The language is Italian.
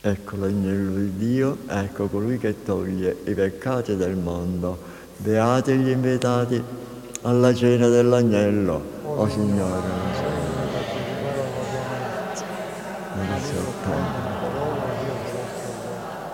Ecco l'agnello di Dio, ecco colui che toglie i peccati del mondo. Beati gli invitati alla cena dell'agnello. O Signore, non so.